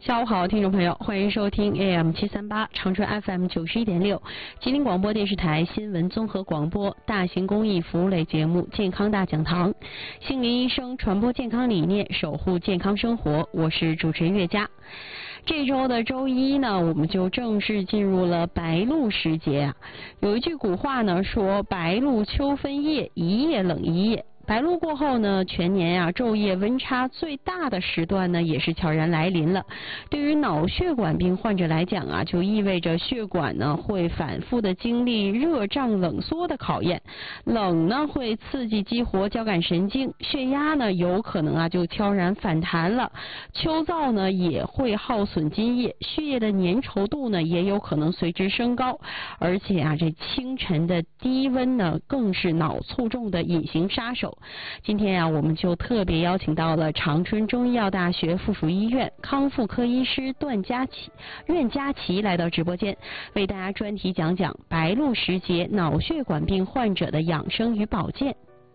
下午好，听众朋友，欢迎收听 AM738 长春 FM91.6 吉林广播电视台新闻综合广播大型公益服务类节目《健康大讲堂》，杏林医生传播健康理念，守护健康生活。我是主持人岳佳。这周的周一呢，我们就正式进入了白露时节啊。有一句古话呢说：“白露秋分夜，一夜冷一夜。”白露过后呢，全年啊昼夜温差最大的时段呢，也是悄然来临了。对于脑血管病患者来讲啊，就意味着血管呢会反复的经历热胀冷缩的考验。冷呢会刺激激活交感神经，血压呢有可能啊就悄然反弹了。秋燥呢也会耗损津液，血液的粘稠度呢也有可能随之升高。而且啊，这清晨的低温呢，更是脑卒中的隐形杀手。今天啊，我们就特别邀请到了长春中医药大学附属医院康复科医师苑佳琪来到直播间，为大家专题讲讲白露时节脑血管病患者的养生与保健。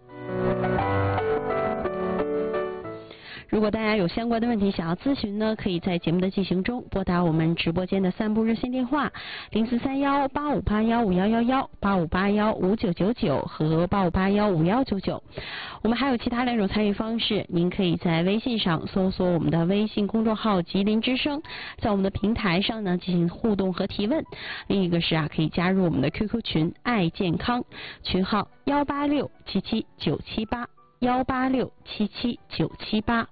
如果大家有相关的问题想要咨询呢，可以在节目的进行中拨打我们直播间的3部热线电话043185815111、85815999和85815199。我们还有其他2种参与方式，您可以在微信上搜索我们的微信公众号吉林之声，在我们的平台上呢进行互动和提问。另一个是可以加入我们的 QQ 群爱健康，群号186779781 186779781。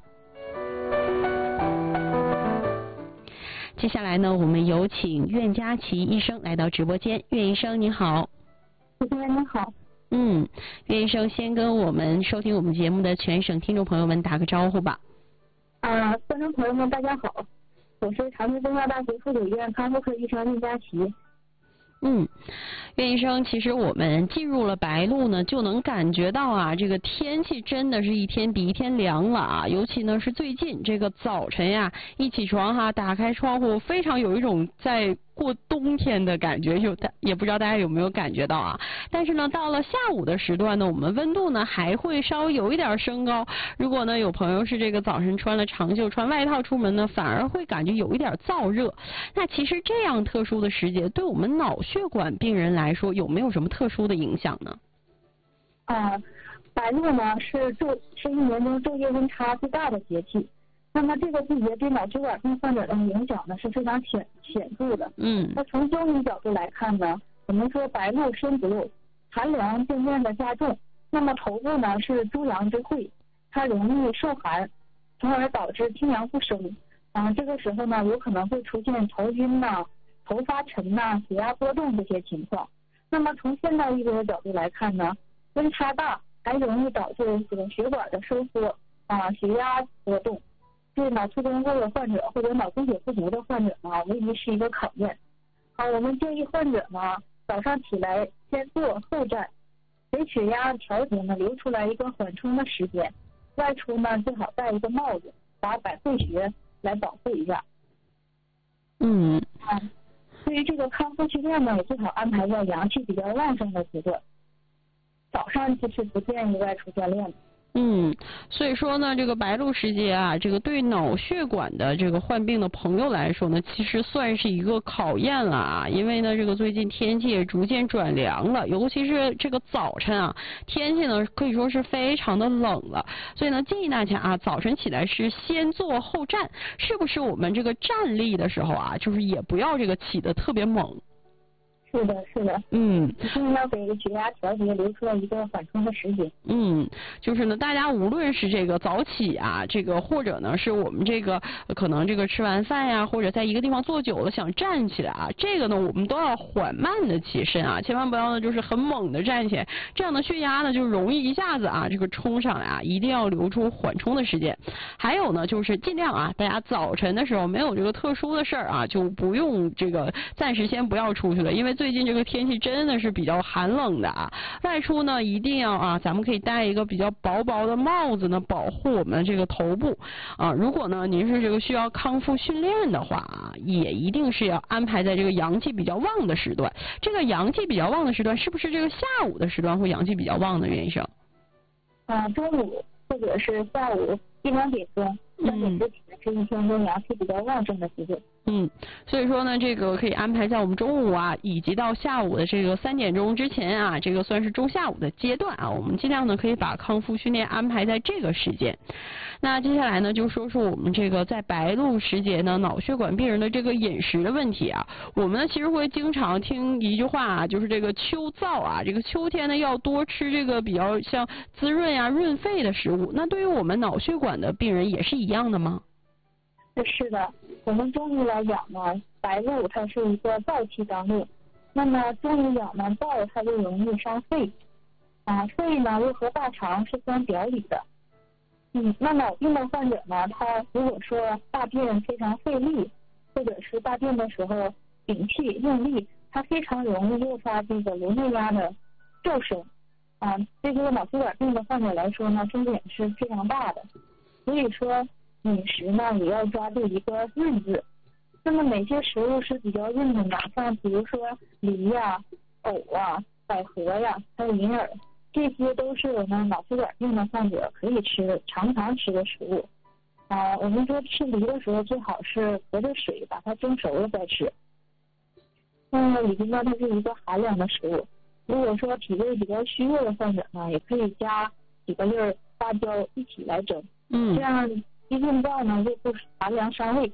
接下来呢，我们有请苑佳琪医生来到直播间。苑医生您好。 主持人您好。 苑医生先跟我们收听我们节目的全省听众朋友们打个招呼吧。 观众朋友们大家好，我是长春中医药大学附属医院康复科医生苑佳琪。 苑医生，其实我们进入了白露呢，就能感觉到啊，这个天气真的是一天比一天凉了啊。尤其呢是最近这个早晨呀，一起床打开窗户，非常有一种在过冬天的感觉，也不知道大家有没有感觉到啊。但是呢，到了下午的时段呢，我们温度呢还会稍微有一点升高。如果呢有朋友是这个早晨穿了长袖穿外套出门呢，反而会感觉有一点燥热。那其实这样特殊的时节，对我们脑血管病人来说，有没有什么特殊的影响呢？ 白露呢是一年中昼夜温差最大的节气。那么这个季节对脑血管病患者的影响呢是非常显著的。那从中医角度来看呢，我们说白露身不露，寒凉渐渐的加重，那么头部呢是诸阳之会，它容易受寒，从而导致清阳不升。这个时候呢，有可能会出现头晕头发沉血压波动这些情况。那么从现代医学的角度来看呢，温差大还容易导致这个血管的收缩血压波动，对脑卒中后的患者或者脑供血不足的患者呢，无疑是一个考验。我们建议患者呢，早上起来先坐后站，给血压调节呢留出来一个缓冲的时间。外出呢最好戴一个帽子，把百会穴来保护一下。对于这个康复训练呢，也最好安排在阳气比较旺盛的时段。早上其实不建议外出锻炼的。 所以说呢，这个白露时节啊，这个对脑血管的这个患病的朋友来说呢，其实算是一个考验了啊。因为呢，这个最近天气也逐渐转凉了，尤其是这个早晨天气呢可以说是非常的冷了。所以呢，建议大家早晨起来是先坐后站，是不是我们这个站立的时候就是也不要这个起得特别猛。 是的，一定要给血压调节留出来一个缓冲的时间。 就是呢，大家无论是这个早起这个或者呢是我们这个可能这个吃完饭呀，或者在一个地方坐久了想站起来这个呢我们都要缓慢的起身千万不要呢就是很猛的站起来，这样的血压呢就容易一下子这个冲上来一定要留出缓冲的时间。还有呢就是尽量大家早晨的时候没有这个特殊的事儿就不用这个暂时先不要出去了，因为最近这个天气真的是比较寒冷的外出呢一定要咱们可以戴一个比较薄薄的帽子呢，保护我们的这个头部如果呢您是这个需要康复训练的话也一定是要安排在这个阳气比较旺的时段。这个阳气比较旺的时段，是不是这个下午的时段会阳气比较旺呢？袁医生？ 中午或者是下午1、2点钟3点之前。 是一天中阳气比较旺盛的时间。 所以说呢，这个可以安排在我们中午啊，以及到下午的这个3点钟之前啊，这个算是中下午的阶段啊，我们尽量呢可以把康复训练安排在这个时间。那接下来呢，就说说我们这个在白露时节呢，脑血管病人的这个饮食的问题啊。我们呢其实会经常听一句话啊，就是这个秋燥啊，这个秋天呢要多吃这个比较像滋润呀、润肺的食物。那对于我们脑血管的病人也是一样的吗？ 是的，我们中医来讲呢，白露它是一个燥气当令，那么中医讲呢，燥它就容易伤肺，肺呢又和大肠是相表里的。那脑病的患者呢，他如果说大便非常费力，或者是大便的时候屏气用力，它非常容易诱发这个颅内压的骤升。对这个脑血管病的患者来说呢，风险是非常大的。所以说饮食呢也要抓住一个润字。那么哪些食物是比较润的呢？像比如说梨呀、藕啊、百合呀，还有银耳，这些都是我们脑血管病的患者可以吃的、常吃的食物。我们说吃梨的时候最好是隔着水把它蒸熟了再吃。那么梨呢，它是一个寒凉的食物。如果说体味比较虚弱的患者呢，也可以加几个粒花椒一起来蒸。这样一润燥呢又不寒凉伤胃。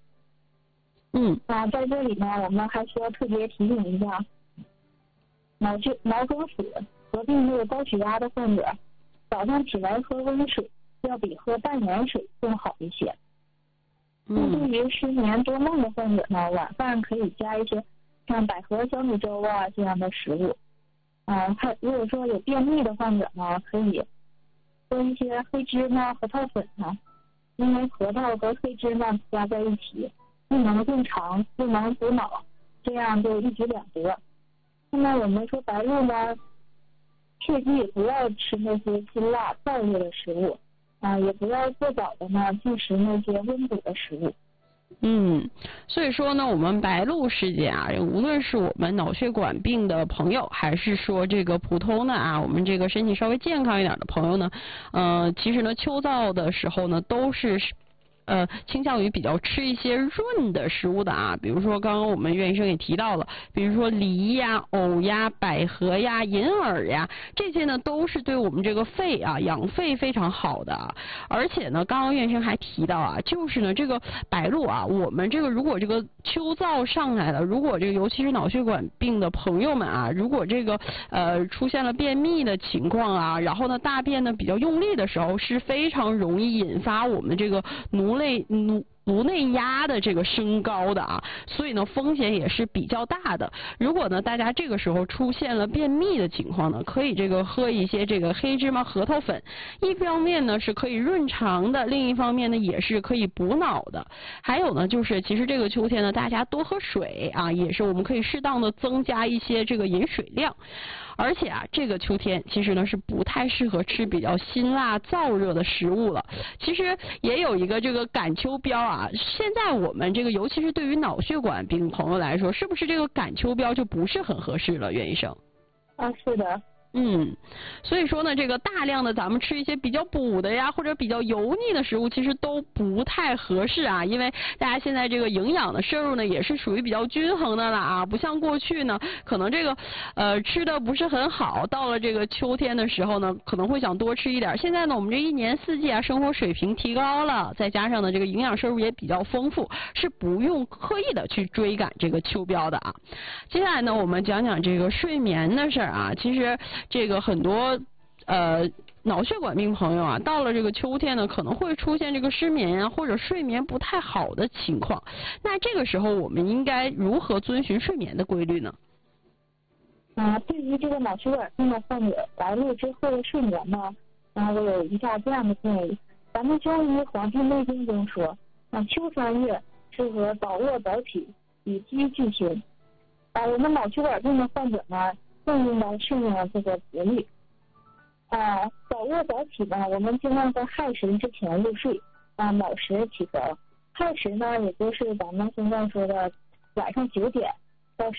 在这里呢，我们还需要特别提醒一下，脑梗死合并这个高血压的患者，早上起来喝温水要比喝淡盐水更好一些。对于失眠多梦的患者呢，晚饭可以加一些像百合小米粥啊这样的食物。如果说有便秘的患者呢，可以喝一些黑芝麻核桃粉呢，因为核桃和黑芝麻加在一起，既能润肠又能补脑，这样就一举两得。那么我们说白露呢，切记不要吃那些辛辣燥热的食物，也不要过早的呢进食那些温补的食物。 所以说呢，我们白露时节啊，无论是我们脑血管病的朋友，还是说这个普通的我们这个身体稍微健康一点的朋友呢，其实呢，秋燥的时候呢，都是倾向于比较吃一些润的食物的比如说刚刚我们岳医生也提到了，比如说梨呀、藕呀、百合呀、银耳呀，这些呢都是对我们这个肺养肺非常好的。而且呢，刚刚岳医生还提到就是呢这个白露我们这个如果这个秋燥上来了，如果这个尤其是脑血管病的朋友们如果这个出现了便秘的情况然后呢大便呢比较用力的时候，是非常容易引发我们这个颅内压的这个升高的所以呢风险也是比较大的。如果呢大家这个时候出现了便秘的情况呢，可以这个喝一些这个黑芝麻核桃粉，一方面呢是可以润肠的，另一方面呢也是可以补脑的。还有呢就是其实这个秋天呢，大家多喝水也是我们可以适当的增加一些这个饮水量。而且这个秋天其实呢是不太适合吃比较辛辣燥热的食物了。其实也有一个这个赶秋膘现在我们这个尤其是对于脑血管病朋友来说，是不是这个赶秋膘就不是很合适了，岳医生？ 是的。 所以说呢，这个大量的咱们吃一些比较补的呀，或者比较油腻的食物，其实都不太合适因为大家现在这个营养的摄入呢，也是属于比较均衡的了不像过去呢，可能这个吃的不是很好，到了这个秋天的时候呢，可能会想多吃一点。现在呢，我们这一年四季生活水平提高了，再加上呢，这个营养摄入也比较丰富，是不用刻意的去追赶这个秋膘的接下来呢，我们讲讲这个睡眠的事儿其实这个很多脑血管病朋友到了这个秋天呢，可能会出现这个失眠或者睡眠不太好的情况。那这个时候我们应该如何遵循睡眠的规律呢？ 对于这个脑血管病的患者，白露之后的睡眠呢，我有以下这样的建议。咱们中医《黄帝内经》中说，秋3月适合早卧早起，以积聚心。我们脑血管病的患者呢，更应该顺应这个节律。早卧早起呢，我们尽量在亥时之前入睡，卯时起床。亥时呢，也就是咱们现在说的晚上9点到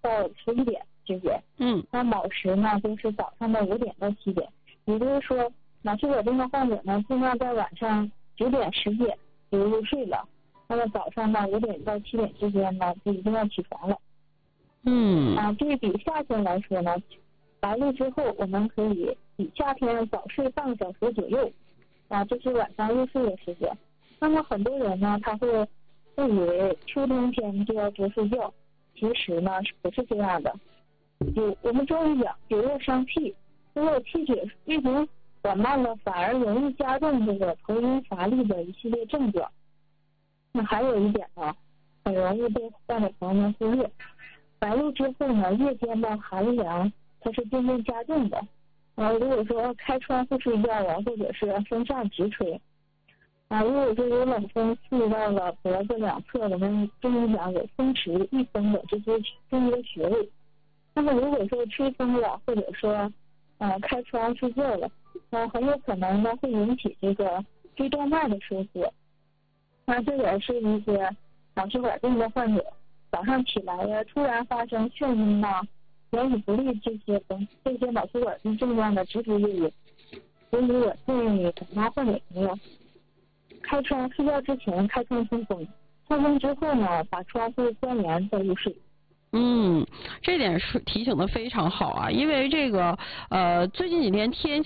11点之间。那卯时呢，就是早上的5点到7点。也就是说，脑血管病的患者呢，尽量在晚上9点10点比如入睡了，那么早上呢5点到7点之间呢就一定要起床了。对比夏天来说呢，白露之后我们可以比夏天早睡半个小时左右，这是晚上入睡的时间。那么很多人呢，他会误以为秋冬天就要多睡觉，其实呢不是这样的。我们中医讲久卧伤气，如果气血运行缓慢了，反而容易加重这个头晕乏力的一系列症状。那还有一点呢，很容易被患者朋友们忽略，白露之后呢，夜间的寒凉它是渐渐加重的。如果说开窗户睡觉啊，或者是风扇直吹，如果说有冷风刺到了脖子两侧，我们中医讲有风池、易风的这些中医的穴位。那么如果说吹风了，或者说开窗睡觉了，很有可能呢会引起这个椎动脉的收缩。这也是一些脑血管病的患者早上起来呀，突然发生眩晕呐、言语不利这些脑血管病症状的直接诱因。所以我建议广大患者朋友，开窗睡觉之前开窗通风，通风之后呢，把窗户关严再入睡。 这点是提醒的非常好啊，因为这个最近几天天